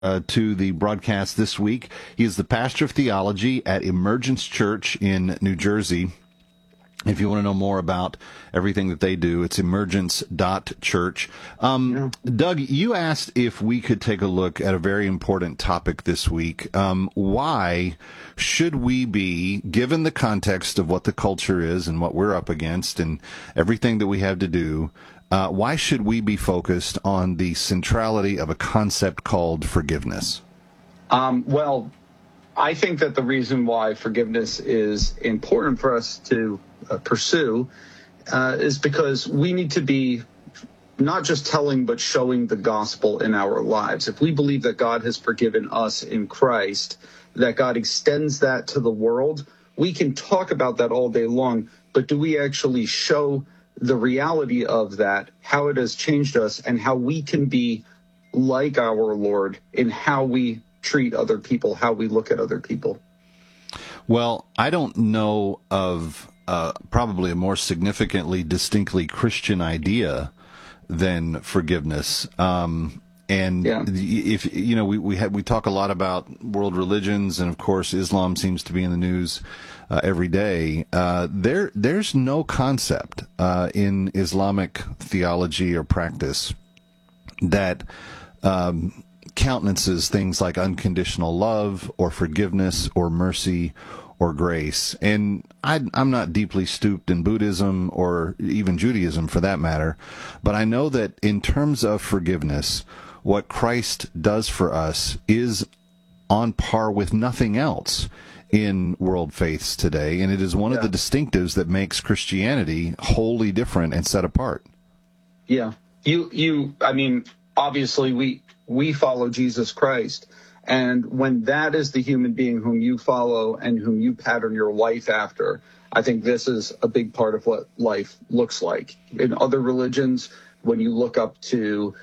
to the broadcast this week. He is the pastor of theology at Emergence Church in New Jersey. If you want to know more about everything that they do, it's emergence.church. Doug, you asked if we could take a look at a very important topic this week. Why should we be, given the context of what the culture is and what we're up against and everything that we have to do, why should we be focused on the centrality of a concept called forgiveness? Well, I think that the reason why forgiveness is important for us to pursue is because we need to be not just telling but showing the gospel in our lives. If we believe that God has forgiven us in Christ, that God extends that to the world, we can talk about that all day long, but do we actually show the reality of that, how it has changed us, and how we can be like our Lord in how we treat other people, how we look at other people? Well, I don't know of probably a more significantly, distinctly Christian idea than forgiveness. If you know, we talk a lot about world religions, and of course, Islam seems to be in the news every day. There's no concept in Islamic theology or practice that countenances things like unconditional love or forgiveness or mercy or grace. And I'm not deeply stooped in Buddhism or even Judaism for that matter, but I know that in terms of forgiveness, what Christ does for us is on par with nothing else in world faiths today, and it is one of the distinctives that makes Christianity wholly different and set apart. Yeah. I mean, obviously we follow Jesus Christ. And when that is the human being whom you follow and whom you pattern your life after, I think this is a big part of what life looks like. In other religions, when you look up to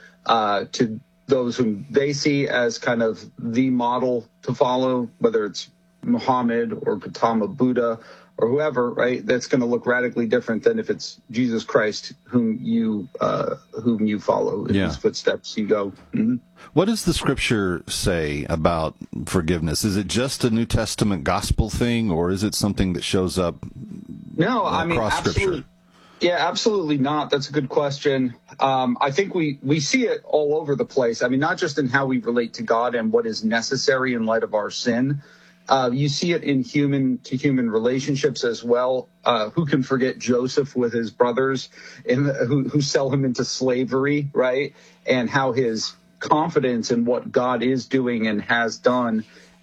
those whom they see as kind of the model to follow, whether it's Muhammad or Gautama Buddha or whoever, right, that's going to look radically different than if it's Jesus Christ whom you follow, in his footsteps you go. Mm-hmm. What does the Scripture say about forgiveness? Is it just a New Testament gospel thing, or is it something that shows up across Scripture? Yeah, absolutely not. That's a good question. I think we see it all over the place. I mean, not just in how we relate to God and what is necessary in light of our sin. You see it in human-to-human relationships as well. Who can forget Joseph with his brothers who sell him into slavery, right? And how his confidence in what God is doing and has done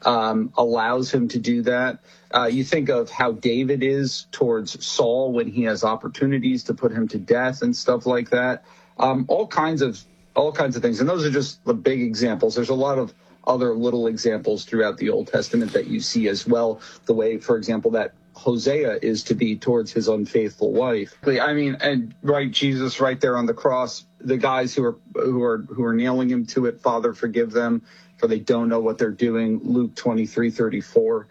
allows him to do that. You think of how David is towards Saul when he has opportunities to put him to death and stuff like that. All kinds of things. And those are just the big examples. There's a lot of other little examples throughout the Old Testament that you see as well. The way, for example, that Hosea is to be towards his unfaithful wife. I mean, and right, Jesus right there on the cross, the guys who are nailing him to it, Father, forgive them, for they don't know what they're doing. Luke 23:34,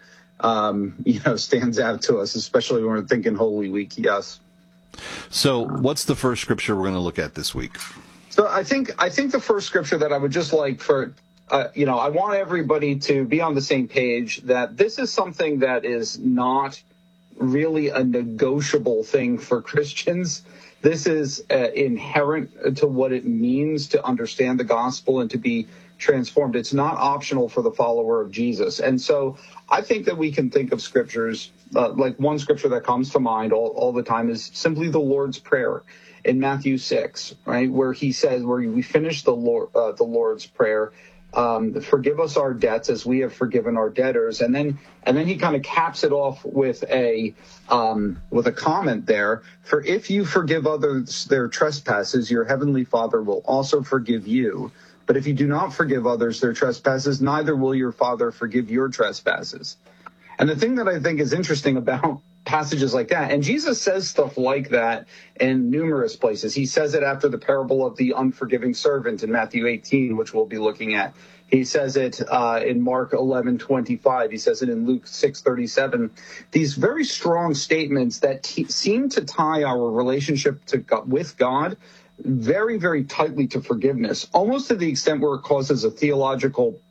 stands out to us, especially when we're thinking Holy Week. Yes. So what's the first scripture we're going to look at this week? So I think the first scripture that I would just like for, I want everybody to be on the same page that this is something that is not really a negotiable thing for Christians. This is inherent to what it means to understand the gospel and to be transformed. It's not optional for the follower of Jesus. And so I think that we can think of scriptures, like one scripture that comes to mind all the time is simply the Lord's Prayer in Matthew 6, right, where he says, where we finish the Lord's Prayer, forgive us our debts as we have forgiven our debtors. And then he kind of caps it off with a comment there. For if you forgive others their trespasses, your heavenly Father will also forgive you. But if you do not forgive others their trespasses, neither will your Father forgive your trespasses. And the thing that I think is interesting about passages like that, and Jesus says stuff like that in numerous places. He says it after the parable of the unforgiving servant in Matthew 18, which we'll be looking at. He says it in Mark 11:25. He says it in Luke 6:37. These very strong statements that seem to tie our relationship with God very, very tightly to forgiveness, almost to the extent where it causes a theological